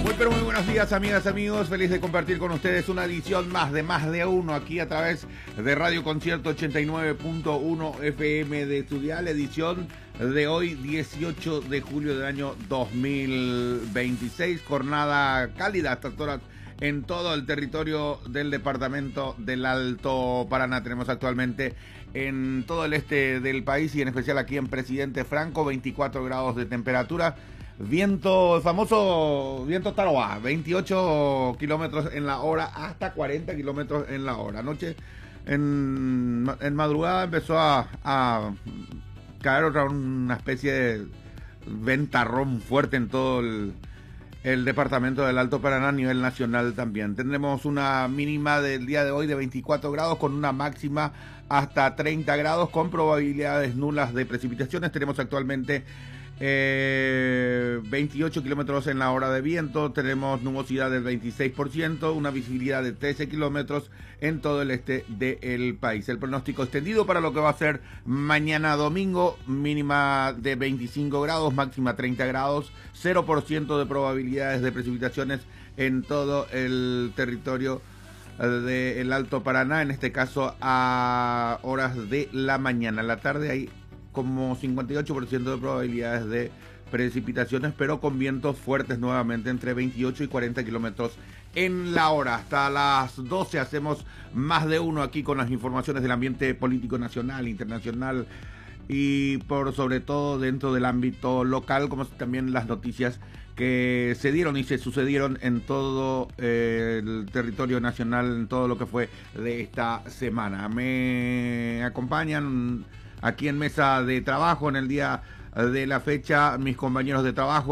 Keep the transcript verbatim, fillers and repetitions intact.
Muy pero muy buenos días, amigas, amigos. Feliz de compartir con ustedes una edición más de Más de Uno aquí a través de Radio Concierto ochenta y nueve punto uno F M de Estudial, edición de hoy dieciocho de julio del año dos mil veintiséis. Jornada cálida hasta horas en todo el territorio del departamento del Alto Paraná. Tenemos actualmente en todo el este del país y en especial aquí en Presidente Franco veinticuatro grados de temperatura. Viento, el famoso viento Taroa, veintiocho kilómetros en la hora hasta cuarenta kilómetros en la hora. Anoche, en, en madrugada, empezó a, a caer otra una especie de ventarrón fuerte en todo el, el departamento del Alto Paraná a nivel nacional también. Tendremos una mínima del día de hoy de veinticuatro grados con una máxima hasta treinta grados con probabilidades nulas de precipitaciones. Tenemos actualmente Eh, veintiocho kilómetros en la hora de viento, tenemos nubosidad del veintiséis por ciento, una visibilidad de trece kilómetros en todo el este del país. El pronóstico extendido para lo que va a ser mañana domingo, mínima de veinticinco grados, máxima treinta grados, cero por ciento de probabilidades de precipitaciones en todo el territorio del Alto Paraná, en este caso a horas de la mañana. En la tarde hay como cincuenta y ocho por ciento de probabilidades de precipitaciones, pero con vientos fuertes nuevamente entre veintiocho y cuarenta kilómetros en la hora. Hasta las doce hacemos Más de Uno aquí con las informaciones del ambiente político nacional, internacional y por sobre todo dentro del ámbito local, como también las noticias que se dieron y se sucedieron en todo eh, el territorio nacional, en todo lo que fue de esta semana. Me acompañan aquí en mesa de trabajo en el día de la fecha mis compañeros de trabajo.